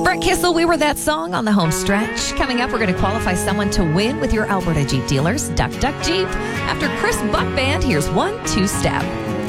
Brett Kissel, We Were That Song on the home stretch. Coming up, we're going to qualify someone to win with your Alberta Jeep dealers. Duck Duck Jeep. After Chris Buck Band, here's 1 2 Step.